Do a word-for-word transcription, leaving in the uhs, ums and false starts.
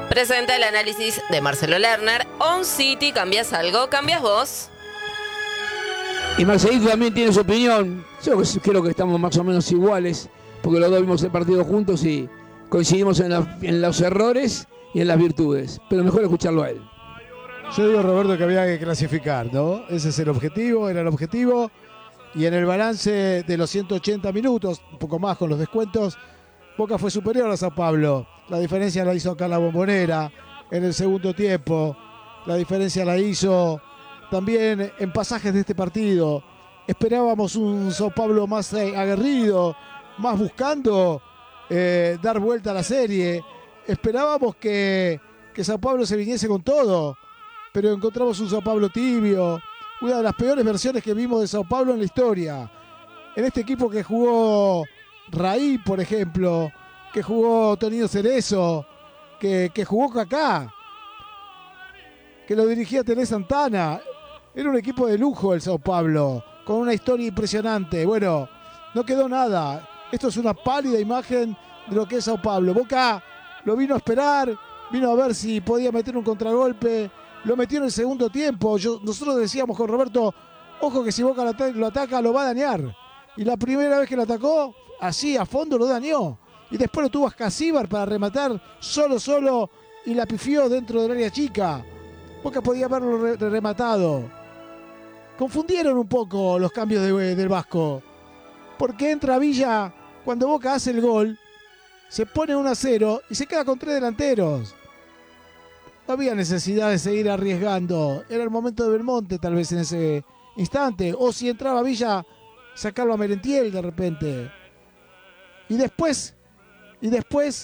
Presenta el análisis de Marcelo Lerner. On City, ¿cambias algo? ¿Cambias vos? Y Marcelito también tiene su opinión. Yo creo que estamos más o menos iguales, porque los dos vimos el partido juntos y coincidimos en, la, en los errores y en las virtudes. Pero mejor escucharlo a él. Yo digo, Roberto, que había que clasificar, ¿no? Ese es el objetivo, era el objetivo. Y en el balance de los ciento ochenta minutos, un poco más con los descuentos, Boca fue superior a Sao Paulo. La diferencia la hizo acá en la Bombonera en el segundo tiempo. La diferencia la hizo también en pasajes de este partido. Esperábamos un Sao Paulo más eh, aguerrido, más buscando eh, dar vuelta a la serie. Esperábamos que, que Sao Paulo se viniese con todo, pero encontramos un Sao Paulo tibio. Una de las peores versiones que vimos de Sao Paulo en la historia. En este equipo que jugó Raí, por ejemplo, que jugó Tonino Cerezo, que, que jugó Kaká, que lo dirigía Terés Santana. Era un equipo de lujo el Sao Paulo, con una historia impresionante. Bueno, no quedó nada. Esto es una pálida imagen de lo que es Sao Paulo. Boca lo vino a esperar, vino a ver si podía meter un contragolpe. Lo metió en el segundo tiempo. Yo, nosotros decíamos con Roberto, ojo que si Boca lo ataca, lo ataca, lo va a dañar. Y la primera vez que lo atacó, así a fondo lo dañó. Y después lo tuvo a Scasíbar para rematar solo, solo, y la pifió dentro del área chica. Boca podía haberlo re rematado. Confundieron un poco los cambios de, del Vasco. Porque entra Villa, cuando Boca hace el gol, se pone uno a cero y se queda con tres delanteros. No había necesidad de seguir arriesgando. Era el momento de Belmonte tal vez en ese instante. O si entraba Villa, sacarlo a Merentiel de repente. Y después, y después